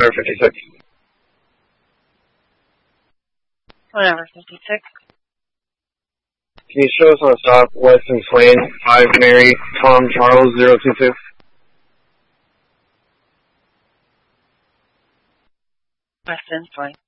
56. Whatever, 56. Can you show us on stop Weston Swain, 5 Mary, Tom Charles, 022? Weston Swain.